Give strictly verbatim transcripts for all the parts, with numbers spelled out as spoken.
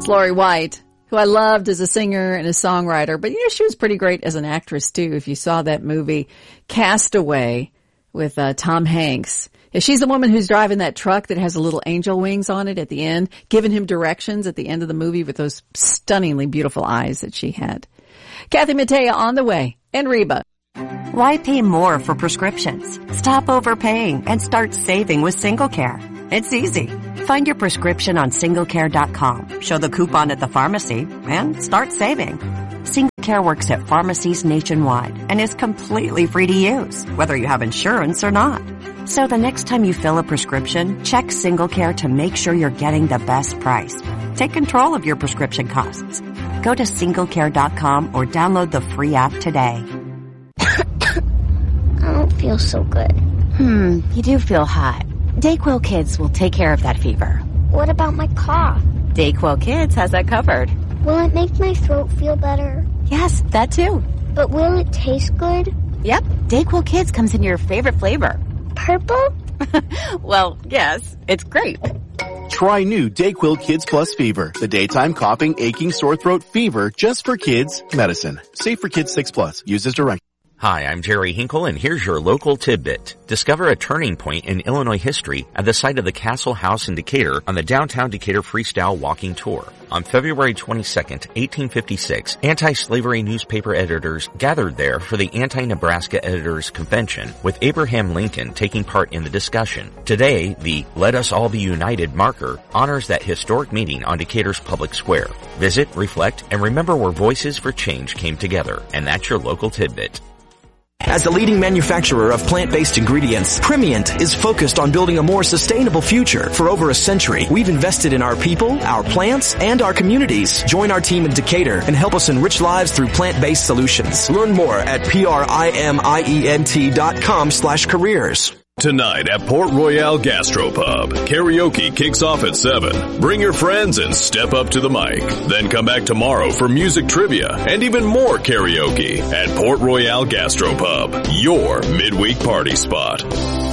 Florrie White, who I loved as a singer and a songwriter, but you know, she was pretty great as an actress too. If you saw that movie Castaway with uh, Tom Hanks. Yeah, she's the woman who's driving that truck that has a little angel wings on it at the end, giving him directions at the end of the movie with those stunningly beautiful eyes that she had. Kathy Mattea on the way, and Reba. Why pay more for prescriptions? Stop overpaying and start saving with SingleCare. It's easy. Find your prescription on single care dot com, show the coupon at the pharmacy, and start saving. SingleCare works at pharmacies nationwide and is completely free to use, whether you have insurance or not. So the next time you fill a prescription, check SingleCare to make sure you're getting the best price. Take control of your prescription costs. Go to single care dot com or download the free app today. I don't feel so good. Hmm, you do feel hot. Dayquil Kids will take care of that fever. What about my cough? Dayquil Kids has that covered. Will it make my throat feel better? Yes, that too. But will it taste good? Yep, Dayquil Kids comes in your favorite flavor. Purple? Well, yes, it's grape. Try new Dayquil Kids Plus Fever, the daytime coughing, aching, sore throat fever just for kids medicine. Safe for kids six plus. Use as directed. Hi, I'm Jerry Hinkle, and here's your local tidbit. Discover a turning point in Illinois history at the site of the Castle House in Decatur on the Downtown Decatur Freestyle Walking Tour. On February twenty-second, eighteen fifty-six, anti-slavery newspaper editors gathered there for the Anti-Nebraska Editors Convention, with Abraham Lincoln taking part in the discussion. Today, the Let Us All Be United marker honors that historic meeting on Decatur's public square. Visit, reflect, and remember where voices for change came together. And that's your local tidbit. As the leading manufacturer of plant-based ingredients, Primient is focused on building a more sustainable future. For over a century, we've invested in our people, our plants, and our communities. Join our team in Decatur and help us enrich lives through plant-based solutions. Learn more at P-R-I-M-I-E-N-T dot com slash careers. Tonight at Port Royale Gastropub, karaoke kicks off at seven. Bring your friends and step up to the mic. Then come back tomorrow for music trivia and even more karaoke at Port Royale Gastropub, your midweek party spot.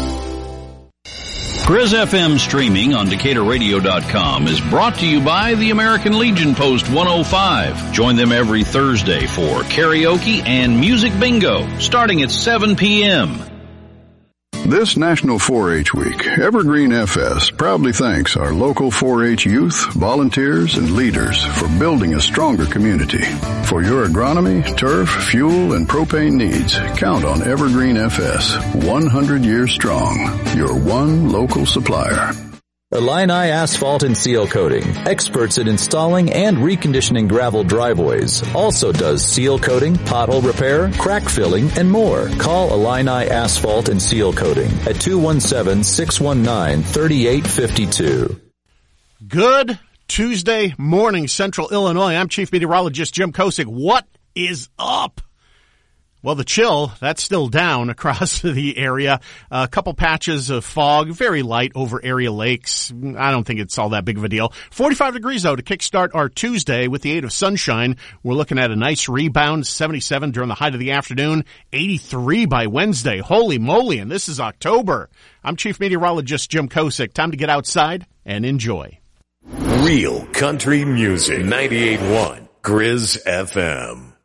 Grizz F M streaming on Decatur Radio dot com is brought to you by the American Legion Post one oh five. Join them every Thursday for karaoke and music bingo starting at seven p.m. This National four H Week, Evergreen F S proudly thanks our local four H youth, volunteers, and leaders for building a stronger community. For your agronomy, turf, fuel, and propane needs, count on Evergreen F S, one hundred years strong, your one local supplier. Illini Asphalt and Seal Coating, experts in installing and reconditioning gravel driveways, also does seal coating, pothole repair, crack filling, and more. Call Illini Asphalt and Seal Coating at two one seven, six one nine, three eight five two. Good Tuesday morning, Central Illinois. I'm Chief Meteorologist Jim Kosick. What is up? Well, the chill, that's still down across the area. A couple patches of fog, very light over area lakes. I don't think it's all that big of a deal. forty-five degrees, though, to kickstart our Tuesday with the aid of sunshine. We're looking at a nice rebound, seventy-seven during the height of the afternoon, eighty-three by Wednesday. Holy moly, and this is October. I'm Chief Meteorologist Jim Kosick. Time to get outside and enjoy. Real country music, ninety-eight point one Grizz F M.